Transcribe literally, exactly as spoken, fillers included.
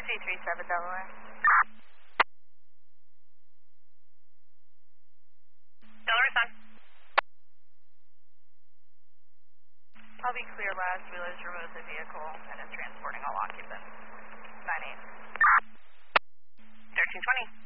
two three seven Delaware. Delaware Sun. I'll be clear last. Wheeler's removed the vehicle and is transporting all occupants. nine eight. thirteen twenty.